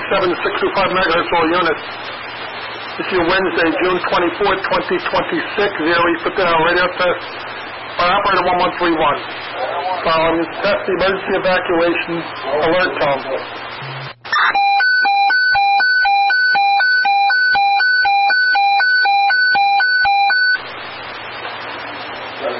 1.7 to 625 megahertz all units. This is Wednesday, June 24th, 2026. Zero, you put that on radio test. Operator 1131. Following this test, the emergency evacuation alert tone.